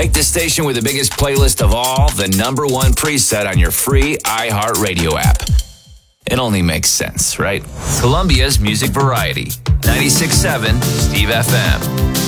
Make the station with the biggest playlist of all the number one preset on your free iHeartRadio app. It only makes sense, right? Columbia's Music Variety. 96.7 Steve FM.